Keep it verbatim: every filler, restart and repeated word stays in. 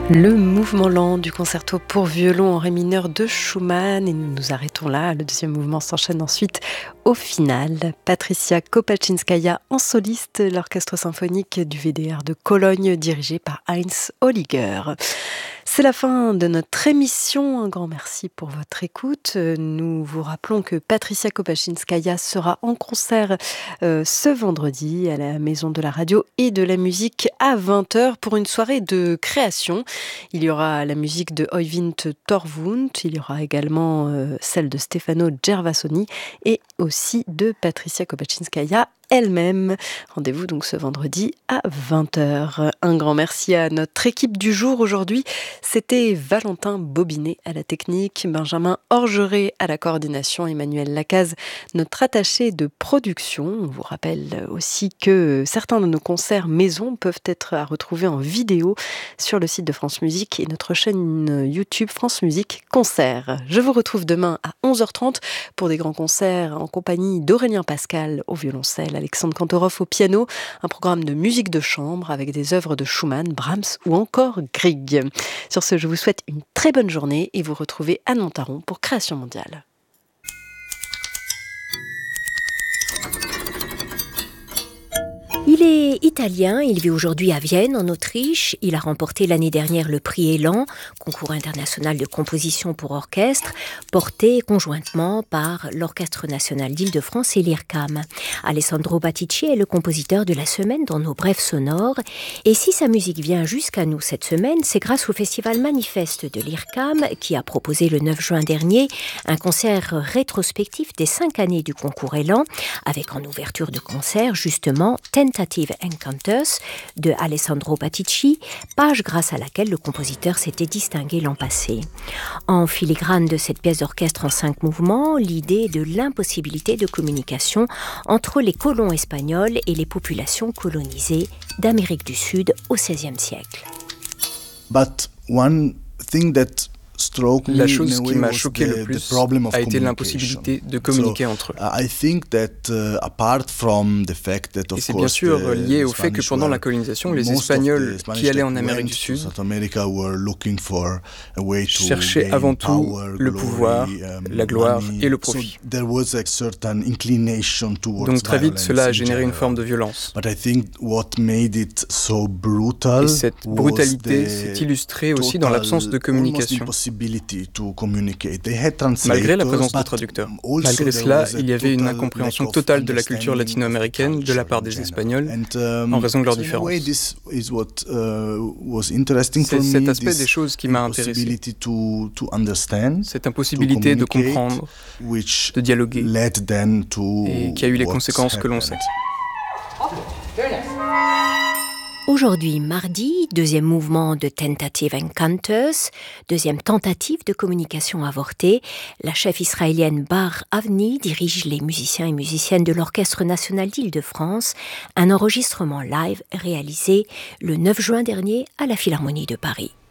Le mouvement lent du concerto pour violon en ré mineur de Schumann, et nous nous arrêtons là. Le deuxième mouvement s'enchaîne ensuite au final. Patricia Kopalczynskaja en soliste, l'orchestre symphonique du V D R de Cologne dirigé par Heinz Holliger. C'est la fin de notre émission. Un grand merci pour votre écoute. Nous vous rappelons que Patricia Kopalczynskaja sera en concert euh, ce vendredi à la Maison de la Radio et de la Musique à vingt heures pour une soirée de création. Il y aura la musique de Oyvind Torvund, il y aura également euh, celle de Stefano Gervasoni et aussi de Patricia Kopalczynskaja elle-même. Rendez-vous donc ce vendredi à vingt heures. Un grand merci à notre équipe du jour aujourd'hui. C'était Valentin Bobinet à la technique, Benjamin Orgeret à la coordination, Emmanuel Lacaze, notre attaché de production. On vous rappelle aussi que certains de nos concerts maison peuvent être à retrouver en vidéo sur le site de France Musique et notre chaîne YouTube France Musique Concert. Je vous retrouve demain à onze heures trente pour des grands concerts en compagnie d'Aurélien Pascal au violoncelle, Alexandre Kantorov au piano, un programme de musique de chambre avec des œuvres de Schumann, Brahms ou encore Grieg. Sur ce, je vous souhaite une très bonne journée et vous retrouvez Anne Montaron pour Création Mondiale. Il est italien, il vit aujourd'hui à Vienne, en Autriche. Il a remporté l'année dernière le prix Élan, concours international de composition pour orchestre, porté conjointement par l'Orchestre national d'Île-de-France et l'I R C A M. Alessandro Battici est le compositeur de la semaine dans nos brèves sonores. Et si sa musique vient jusqu'à nous cette semaine, c'est grâce au Festival Manifeste de l'I R C A M qui a proposé le neuf juin dernier un concert rétrospectif des cinq années du concours Élan, avec en ouverture de concert justement Tentative Encounters de Alessandro Battici, page grâce à laquelle le compositeur s'était distingué l'an passé. En filigrane de cette pièce d'orchestre en cinq mouvements, l'idée de l'impossibilité de communication entre les colons espagnols et les populations colonisées d'Amérique du Sud au seizième siècle. But one thing that La chose qui m'a choqué le plus a été l'impossibilité de communiquer entre eux. Et c'est bien sûr lié au fait que pendant la colonisation, les Espagnols qui allaient en Amérique du Sud cherchaient avant tout le pouvoir, la gloire et le profit. Donc très vite, cela a généré une forme de violence. Et cette brutalité s'est illustrée aussi dans l'absence de communication. Malgré la présence de traducteurs. Malgré cela, il y avait une incompréhension totale de la culture latino-américaine de la part des Espagnols, en raison de leurs différences. C'est cet aspect des choses qui m'a intéressé. Cette impossibilité de comprendre, de dialoguer, et qui a eu les conséquences que l'on sait. Aujourd'hui, mardi, deuxième mouvement de Tentative Encounters, deuxième tentative de communication avortée. La chef israélienne Bar Avni dirige les musiciens et musiciennes de l'Orchestre national d'Île-de-France, un enregistrement live réalisé le neuf juin dernier à la Philharmonie de Paris.